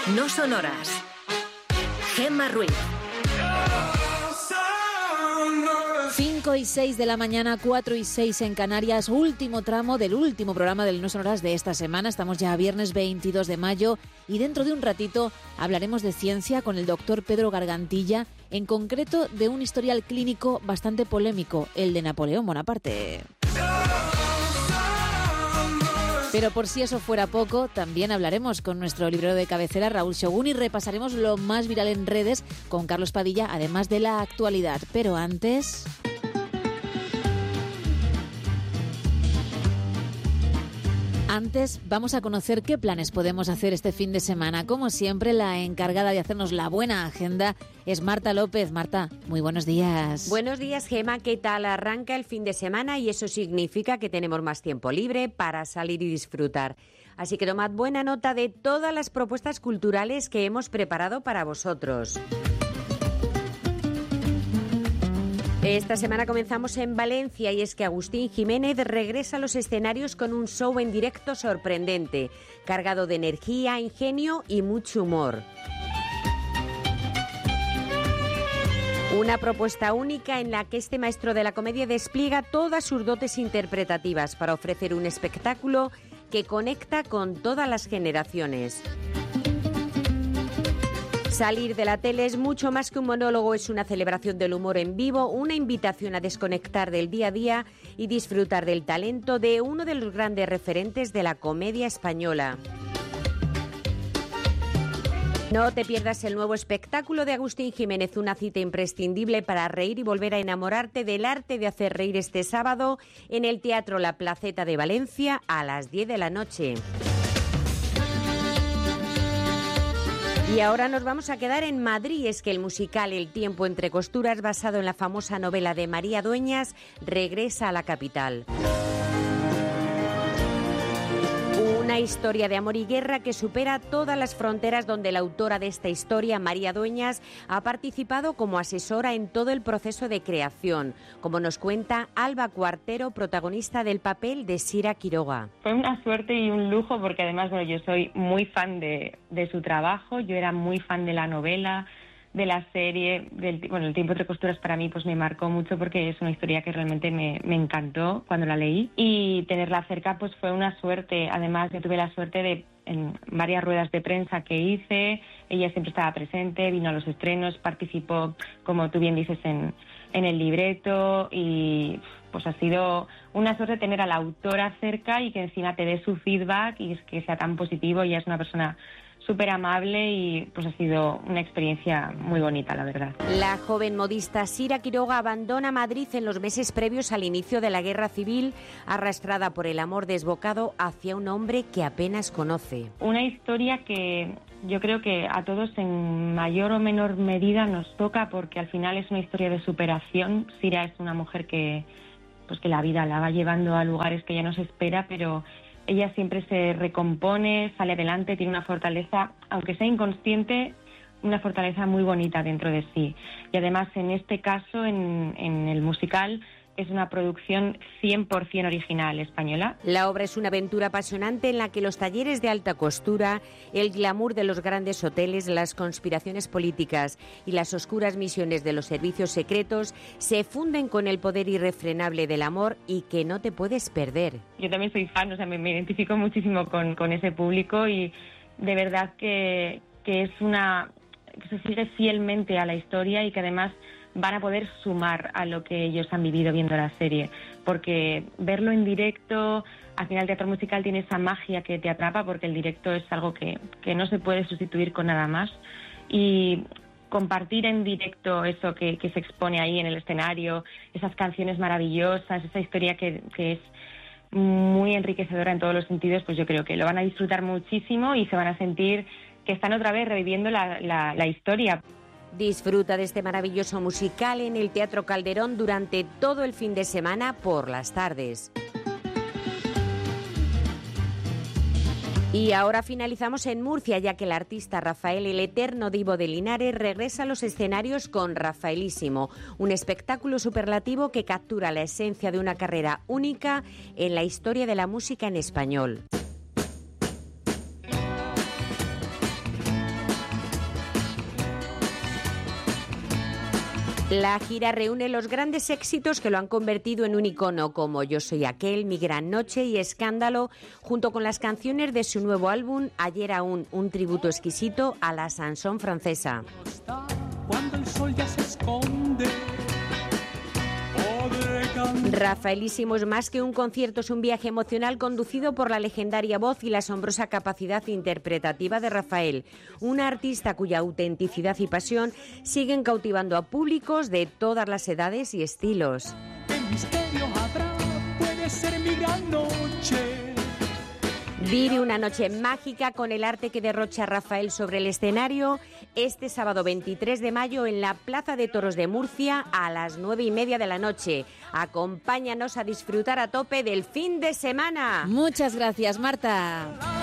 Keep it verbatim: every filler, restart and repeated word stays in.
No son horas. Gemma Ruiz. cinco y seis de la mañana, cuatro y seis en Canarias, último tramo del último programa del No son horas de esta semana. Estamos ya a viernes veintidós de mayo y dentro de un ratito hablaremos de ciencia con el doctor Pedro Gargantilla, en concreto de un historial clínico bastante polémico, el de Napoleón Bonaparte. Pero por si eso fuera poco, también hablaremos con nuestro librero de cabecera, Raúl Shogun, y repasaremos lo más viral en redes con Carlos Padilla, además de la actualidad. Pero antes... Antes vamos a conocer qué planes podemos hacer este fin de semana. Como siempre, la encargada de hacernos la buena agenda es Marta López. Marta, muy buenos días. Buenos días, Gema. ¿Qué tal? Arranca el fin de semana y eso significa que tenemos más tiempo libre para salir y disfrutar. Así que tomad buena nota de todas las propuestas culturales que hemos preparado para vosotros. Esta semana comenzamos en Valencia y es que Agustín Jiménez regresa a los escenarios con un show en directo sorprendente, cargado de energía, ingenio y mucho humor. Una propuesta única en la que este maestro de la comedia despliega todas sus dotes interpretativas para ofrecer un espectáculo que conecta con todas las generaciones. Salir de la tele es mucho más que un monólogo, es una celebración del humor en vivo, una invitación a desconectar del día a día y disfrutar del talento de uno de los grandes referentes de la comedia española. No te pierdas el nuevo espectáculo de Agustín Jiménez, una cita imprescindible para reír y volver a enamorarte del arte de hacer reír este sábado en el Teatro La Placeta de Valencia a las diez de la noche. Y ahora nos vamos a quedar en Madrid. Es que el musical El tiempo entre costuras, basado en la famosa novela de María Dueñas, regresa a la capital. Una historia de amor y guerra que supera todas las fronteras, donde la autora de esta historia, María Dueñas, ha participado como asesora en todo el proceso de creación, como nos cuenta Alba Cuartero, protagonista del papel de Sira Quiroga. Fue una suerte y un lujo porque además, bueno, yo soy muy fan de, de su trabajo, yo era muy fan de la novela, de la serie, del, bueno, El tiempo entre costuras para mí pues me marcó mucho porque es una historia que realmente me, me encantó cuando la leí, y tenerla cerca pues fue una suerte. Además yo tuve la suerte de, en varias ruedas de prensa que hice, ella siempre estaba presente, vino a los estrenos, participó, como tú bien dices, en, en el libreto, y pues ha sido una suerte tener a la autora cerca y que encima te dé su feedback y que sea tan positivo. Ella es una persona súper amable y pues ha sido una experiencia muy bonita, la verdad. La joven modista Sira Quiroga abandona Madrid en los meses previos al inicio de la Guerra Civil, arrastrada por el amor desbocado hacia un hombre que apenas conoce. Una historia que yo creo que a todos en mayor o menor medida nos toca, porque al final es una historia de superación. Sira es una mujer que, pues que la vida la va llevando a lugares que ella no se espera, pero ella siempre se recompone, sale adelante, tiene una fortaleza, aunque sea inconsciente, una fortaleza muy bonita dentro de sí. Y además, en este caso, en, en el musical, es una producción cien por ciento original española. La obra es una aventura apasionante en la que los talleres de alta costura, el glamour de los grandes hoteles, las conspiraciones políticas y las oscuras misiones de los servicios secretos se funden con el poder irrefrenable del amor y que no te puedes perder. Yo también soy fan, o sea, me, me identifico muchísimo con, con ese público, y de verdad que, que es una que se sigue fielmente a la historia y que además van a poder sumar a lo que ellos han vivido viendo la serie, porque verlo en directo, al final el teatro musical tiene esa magia que te atrapa, porque el directo es algo que, que no se puede sustituir con nada más, y compartir en directo eso que, que se expone ahí en el escenario, esas canciones maravillosas, esa historia que, que es muy enriquecedora en todos los sentidos, pues yo creo que lo van a disfrutar muchísimo y se van a sentir que están otra vez reviviendo la, la, la historia. Disfruta de este maravilloso musical en el Teatro Calderón durante todo el fin de semana por las tardes. Y ahora finalizamos en Murcia, ya que el artista Rafael el Eterno Divo de Linares regresa a los escenarios con Rafaelísimo, un espectáculo superlativo que captura la esencia de una carrera única en la historia de la música en español. La gira reúne los grandes éxitos que lo han convertido en un icono, como Yo soy aquel, Mi gran noche y Escándalo, junto con las canciones de su nuevo álbum Ayer aún, un tributo exquisito a la chanson francesa. Cuando el sol ya se esconde. Rafaelísimo es más que un concierto, es un viaje emocional conducido por la legendaria voz y la asombrosa capacidad interpretativa de Rafael, un artista cuya autenticidad y pasión siguen cautivando a públicos de todas las edades y estilos. ¿Qué misterio habrá? Puede ser mi gran noche. Vive una noche mágica con el arte que derrocha Rafael sobre el escenario este sábado veintitrés de mayo en la Plaza de Toros de Murcia a las nueve y media de la noche. Acompáñanos a disfrutar a tope del fin de semana. Muchas gracias, Marta.